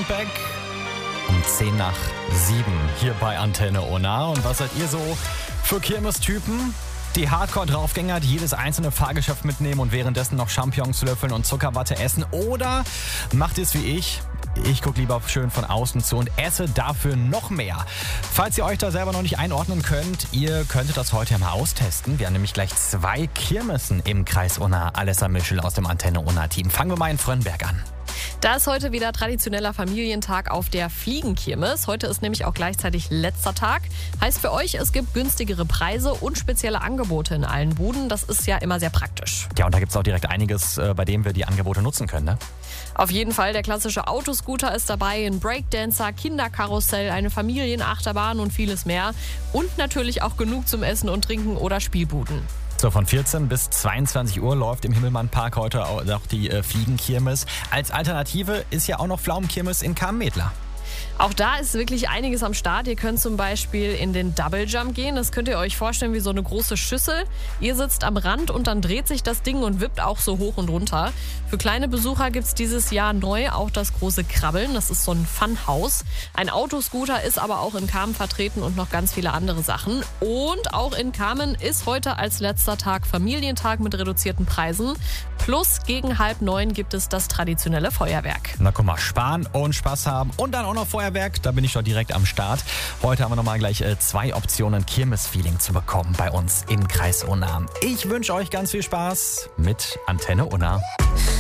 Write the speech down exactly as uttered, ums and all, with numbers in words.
Fröndbeck um zehn nach sieben hier bei Antenne Unna. Und was seid ihr so für Kirmestypen? Die Hardcore-Draufgänger, die jedes einzelne Fahrgeschäft mitnehmen und währenddessen noch Champignons löffeln und Zuckerwatte essen? Oder macht ihr es wie ich? Ich gucke lieber schön von außen zu und esse dafür noch mehr. Falls ihr euch da selber noch nicht einordnen könnt, ihr könntet das heute ja mal austesten. Wir haben nämlich gleich zwei Kirmessen im Kreis Unna. Alessa Mischel aus dem Antenne Unna-Team. Fangen wir mal in Fröndberg an. Da ist heute wieder traditioneller Familientag auf der Fliegenkirmes. Heute ist nämlich auch gleichzeitig letzter Tag. Heißt für euch, es gibt günstigere Preise und spezielle Angebote in allen Buden. Das ist ja immer sehr praktisch. Ja, und da gibt es auch direkt einiges, bei dem wir die Angebote nutzen können, ne? Auf jeden Fall, der klassische Autoscooter ist dabei, ein Breakdancer, Kinderkarussell, eine Familienachterbahn und vieles mehr. Und natürlich auch genug zum Essen und Trinken oder Spielbuden. So, von vierzehn bis zweiundzwanzig Uhr läuft im Himmelmann-Park heute auch die äh, Fliegenkirmes. Als Alternative ist ja auch noch Pflaumenkirmes in Kamen-Medler. Auch da ist wirklich einiges am Start. Ihr könnt zum Beispiel in den Double Jump gehen. Das könnt ihr euch vorstellen wie so eine große Schüssel. Ihr sitzt am Rand und dann dreht sich das Ding und wippt auch so hoch und runter. Für kleine Besucher gibt es dieses Jahr neu auch das große Krabbeln. Das ist so ein Funhaus. Ein Autoscooter ist aber auch in Kamen vertreten und noch ganz viele andere Sachen. Und auch in Kamen ist heute als letzter Tag Familientag mit reduzierten Preisen. Plus gegen halb neun gibt es das traditionelle Feuerwerk. Na guck mal, sparen und Spaß haben und dann auch noch Feuerwerk, da bin ich doch direkt am Start. Heute haben wir nochmal gleich äh, zwei Optionen, Kirmes-Feeling zu bekommen bei uns im Kreis Unna. Ich wünsche euch ganz viel Spaß mit Antenne Unna.